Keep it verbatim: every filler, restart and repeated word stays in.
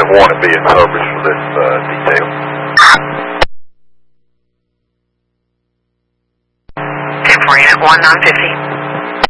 seven one and be in service for this uh, detail. ten four eight one nine fifty.